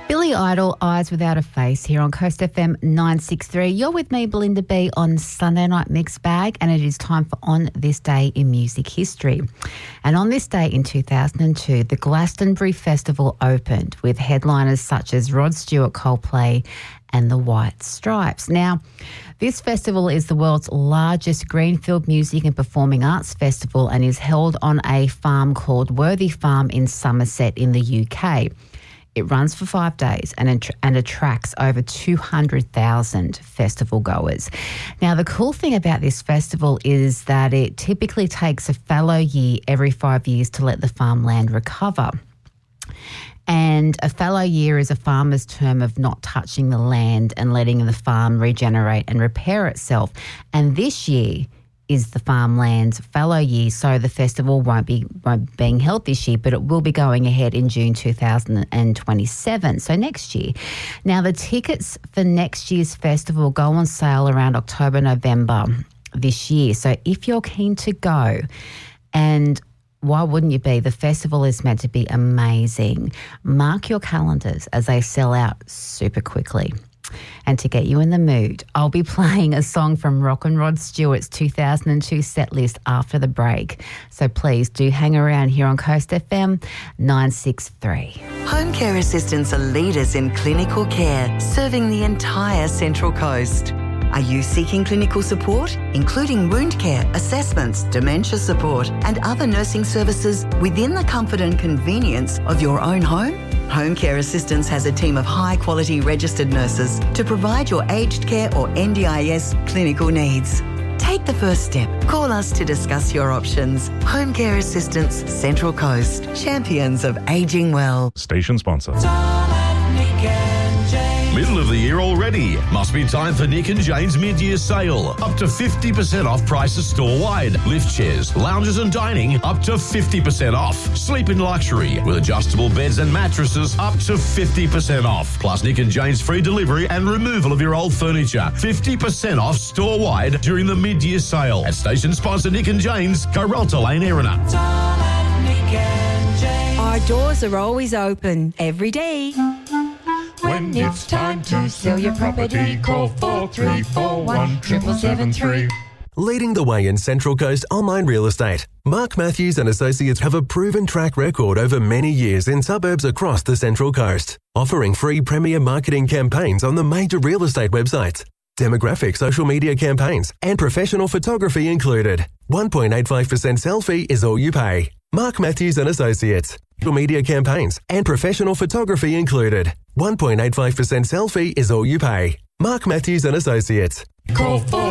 Billy Idol, Eyes Without a Face, here on Coast FM 963. You're with me, Belinda B, on Sunday Night Mixed Bag, and it is time for On This Day in Music History. And on this day in 2002, the Glastonbury Festival opened with headliners such as Rod Stewart, Coldplay, and the White Stripes. Now, this festival is the world's largest greenfield music and performing arts festival and is held on a farm called Worthy Farm in Somerset in the UK. It runs for 5 days and attracts over 200,000 festival goers. Now, the cool thing about this festival is that it typically takes a fallow year every 5 years to let the farmland recover. And a fallow year is a farmer's term of not touching the land and letting the farm regenerate and repair itself. And this year is the farmland's fallow year, so the festival won't be being held this year, but it will be going ahead in June 2027, so next year. Now, the tickets for next year's festival go on sale around October, November this year. So if you're keen to go, and why wouldn't you be? The festival is meant to be amazing. Mark your calendars as they sell out super quickly. And to get you in the mood, I'll be playing a song from Rock and Rod Stewart's 2002 set list after the break. So please do hang around here on Coast FM 963. Home care assistants are leaders in clinical care, serving the entire Central Coast. Are you seeking clinical support, including wound care, assessments, dementia support, and other nursing services within the comfort and convenience of your own home? Home Care Assistance has a team of high-quality registered nurses to provide your aged care or NDIS clinical needs. Take the first step. Call us to discuss your options. Home Care Assistance, Central Coast. Champions of ageing well. Station sponsor. Middle of the year already. Must be time for Nick and Jane's mid-year sale. Up to 50% off prices store-wide. Lift chairs, lounges and dining up to 50% off. Sleep in luxury with adjustable beds and mattresses up to 50% off. Plus Nick and Jane's free delivery and removal of your old furniture. 50% off store-wide during the mid-year sale. At station sponsor Nick and Jane's, Coralta Lane, Erina. Our doors are always open every day. When it's time to sell your property, call 4341 7773. Leading the way in Central Coast online real estate, Mark Matthews and Associates have a proven track record over many years in suburbs across the Central Coast, offering free premier marketing campaigns on the major real estate websites, demographic social media campaigns, and professional photography included. 1.85% sell fee is all you pay. Mark Matthews and Associates. Social media campaigns and professional photography included. 1.85% sell fee is all you pay. Mark Matthews and Associates. Call